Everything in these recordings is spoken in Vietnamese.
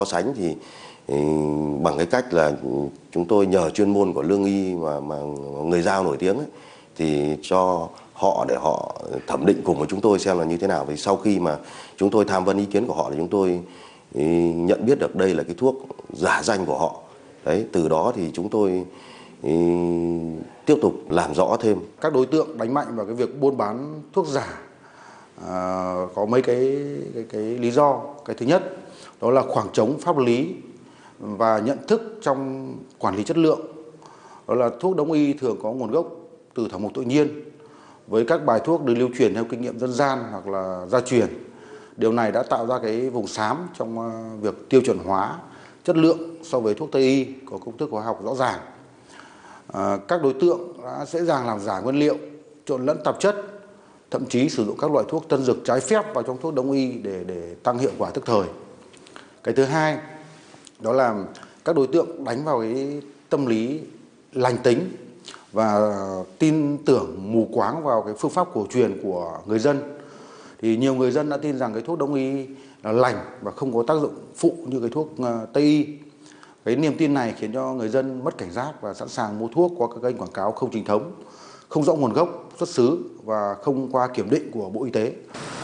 So sánh thì bằng cái cách là chúng tôi nhờ chuyên môn của lương y mà người Dao nổi tiếng ấy, thì cho họ để họ thẩm định cùng với chúng tôi xem là như thế nào. Vì sau khi mà chúng tôi tham vấn ý kiến của họ thì chúng tôi nhận biết được đây là cái thuốc giả danh của họ. Đấy, từ đó thì chúng tôi tiếp tục làm rõ thêm. Các đối tượng đánh mạnh vào cái việc buôn bán thuốc giả có mấy cái lý do. Cái thứ nhất đó là khoảng trống pháp lý và nhận thức trong quản lý chất lượng. Đó là thuốc đông y thường có nguồn gốc từ thảo mộc tự nhiên với các bài thuốc được lưu truyền theo kinh nghiệm dân gian hoặc là gia truyền. Điều này đã tạo ra cái vùng xám trong việc tiêu chuẩn hóa chất lượng so với thuốc Tây y có công thức hóa học rõ ràng. Các đối tượng đã dễ dàng làm giả nguyên liệu, trộn lẫn tạp chất, thậm chí sử dụng các loại thuốc tân dược trái phép vào trong thuốc đông y để tăng hiệu quả tức thời. Cái thứ hai đó là các đối tượng đánh vào cái tâm lý lành tính và tin tưởng mù quáng vào cái phương pháp cổ truyền của người dân. Thì nhiều người dân đã tin rằng cái thuốc đông y là lành và không có tác dụng phụ như cái thuốc Tây y. Cái niềm tin này khiến cho người dân mất cảnh giác và sẵn sàng mua thuốc qua các kênh quảng cáo không chính thống, không rõ nguồn gốc xuất xứ và không qua kiểm định của Bộ Y tế.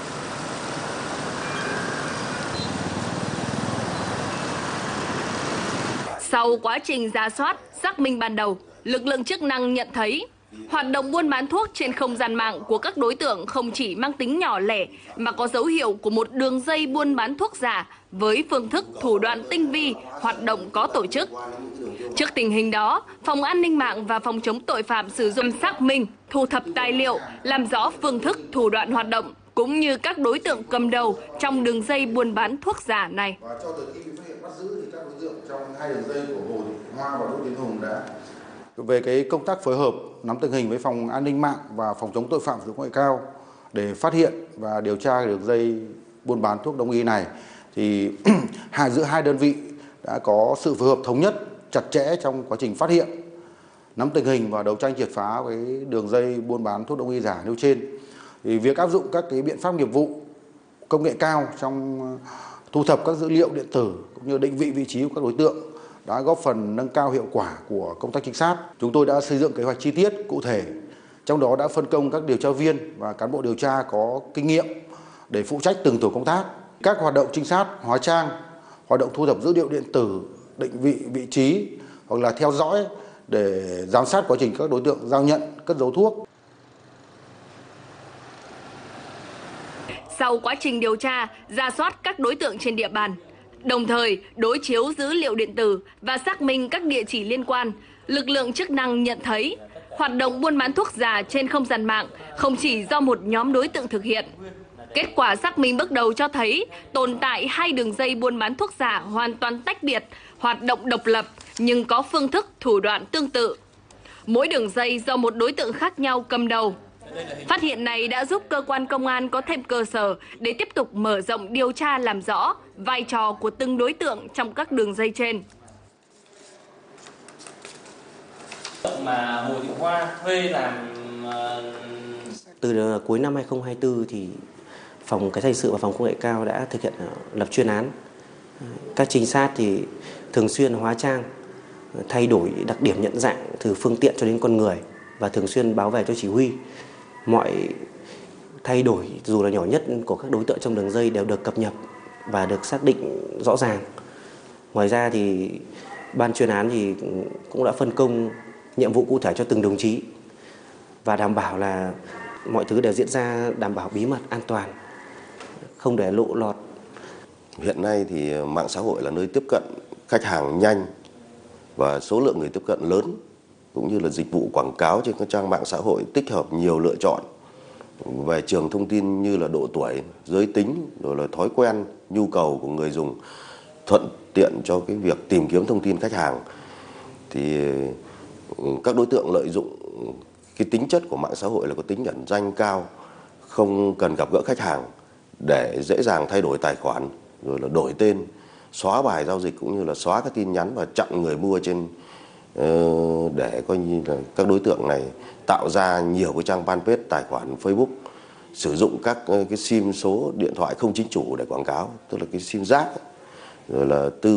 Sau quá trình rà soát, xác minh ban đầu, lực lượng chức năng nhận thấy hoạt động buôn bán thuốc trên không gian mạng của các đối tượng không chỉ mang tính nhỏ lẻ mà có dấu hiệu của một đường dây buôn bán thuốc giả với phương thức thủ đoạn tinh vi, hoạt động có tổ chức. Trước tình hình đó, Phòng An ninh mạng và Phòng chống tội phạm sử dụng xác minh, thu thập tài liệu, làm rõ phương thức thủ đoạn hoạt động cũng như các đối tượng cầm đầu trong đường dây buôn bán thuốc giả này. Và cho tới khi bị phát hiện bắt giữ thì các đối tượng trong hai đường dây của Hồ Thị Hoa và Đỗ Tiến Hùng đã về cái công tác phối hợp nắm tình hình với Phòng An ninh mạng và Phòng chống tội phạm sử dụng công nghệ cao để phát hiện và điều tra đường dây buôn bán thuốc đông y này, thì giữa hai đơn vị đã có sự phối hợp thống nhất chặt chẽ trong quá trình phát hiện, nắm tình hình và đấu tranh triệt phá với đường dây buôn bán thuốc đông y giả nêu trên. Thì việc áp dụng các cái biện pháp nghiệp vụ công nghệ cao trong thu thập các dữ liệu điện tử cũng như định vị vị trí của các đối tượng đã góp phần nâng cao hiệu quả của công tác trinh sát. Chúng tôi đã xây dựng kế hoạch chi tiết cụ thể, trong đó đã phân công các điều tra viên và cán bộ điều tra có kinh nghiệm để phụ trách từng tổ công tác. Các hoạt động trinh sát, hóa trang, hoạt động thu thập dữ liệu điện tử, định vị vị trí hoặc là theo dõi để giám sát quá trình các đối tượng giao nhận, cất giấu thuốc. Sau quá trình điều tra, rà soát các đối tượng trên địa bàn, đồng thời đối chiếu dữ liệu điện tử và xác minh các địa chỉ liên quan, lực lượng chức năng nhận thấy hoạt động buôn bán thuốc giả trên không gian mạng không chỉ do một nhóm đối tượng thực hiện. Kết quả xác minh bước đầu cho thấy tồn tại hai đường dây buôn bán thuốc giả hoàn toàn tách biệt, hoạt động độc lập nhưng có phương thức thủ đoạn tương tự. Mỗi đường dây do một đối tượng khác nhau cầm đầu. Phát hiện này đã giúp cơ quan công an có thêm cơ sở để tiếp tục mở rộng điều tra làm rõ vai trò của từng đối tượng trong các đường dây trên. Mà Hồ Thị Hoa thuê làm từ cuối năm 2024 thì Phòng Cảnh sát hình sự và Phòng Công nghệ cao đã thực hiện lập chuyên án. Các trinh sát thì thường xuyên hóa trang, thay đổi đặc điểm nhận dạng từ phương tiện cho đến con người và thường xuyên báo về cho chỉ huy. Mọi thay đổi dù là nhỏ nhất của các đối tượng trong đường dây đều được cập nhật và được xác định rõ ràng. Ngoài ra thì ban chuyên án thì cũng đã phân công nhiệm vụ cụ thể cho từng đồng chí và đảm bảo là mọi thứ đều diễn ra đảm bảo bí mật, an toàn, không để lộ lọt. Hiện nay thì mạng xã hội là nơi tiếp cận khách hàng nhanh và số lượng người tiếp cận lớn, cũng như là dịch vụ quảng cáo trên các trang mạng xã hội tích hợp nhiều lựa chọn về trường thông tin như là độ tuổi, giới tính, rồi là thói quen, nhu cầu của người dùng, thuận tiện cho cái việc tìm kiếm thông tin khách hàng. Thì các đối tượng lợi dụng cái tính chất của mạng xã hội là có tính ẩn danh cao, không cần gặp gỡ khách hàng để dễ dàng thay đổi tài khoản, rồi là đổi tên, xóa bài giao dịch cũng như là xóa các tin nhắn và chặn người mua trên để coi như là các đối tượng này tạo ra nhiều cái trang fanpage, tài khoản Facebook, sử dụng các cái sim số điện thoại không chính chủ để quảng cáo, tức là cái sim rác, rồi là tư